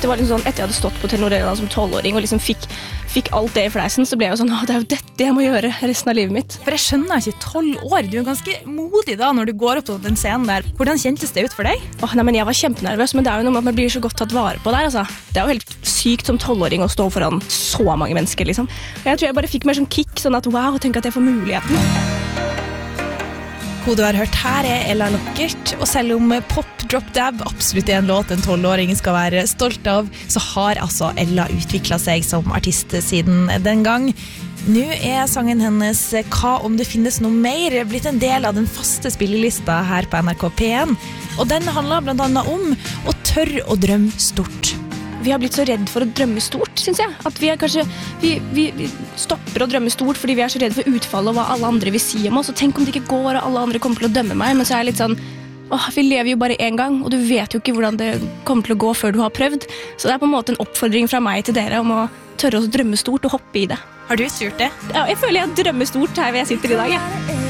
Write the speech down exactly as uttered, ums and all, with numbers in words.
det var liksom sånn, etter jeg hadde stått på Telenor som tolvåring og liksom fikk, fikk alt det i fleisen, så ble jeg jo sånn, det er jo dette jeg må gjøre resten av livet mitt. For jeg skjønner ikke, tolv år, du er ganske modig da når du går opp på den scenen der. Hvordan kjentes det ut for deg? Åh, nei, men jeg var kjempenervøs, men det er jo noe med at man blir så godt tatt vare på der, altså. Det er jo helt sykt som tolvåring å stå foran så mange mennesker, liksom. Jeg tror jeg bare fikk mer sånn kick, sånn at wow, tenk at jeg får muligheten. Hun du har hørt her er Ella Lockert, og selv om Pop Drop Dab absolutt er en låt en tolvåring skal være stolt av, så har altså Ella utviklet seg som artist siden den gang. Nå er sangen hennes «Hva om det finnes noe mer?» blitt en del av den faste spillelista her på N R K P en, og den handler blant annet om å tørre å drømme stort. Vi har blitt så redd for å drømme stort, synes jeg. At vi, er kanskje, vi, vi, vi stopper å drømme stort fordi vi er så redd for utfallet og hva alle andre vil si om oss. Og tenk om det ikke går, og alle andre kommer til å dømme meg. Men så er jeg litt sånn, åh, vi lever jo bare en gang, og du vet jo ikke hvordan det kommer til å gå før du har prøvd. Så det er på en måte en oppfordring fra meg til dere om å tørre å drømme stort og hoppe i det. Har du gjort det? Ja, jeg føler jeg drømmer stort her hvor jeg sitter i dag, ja.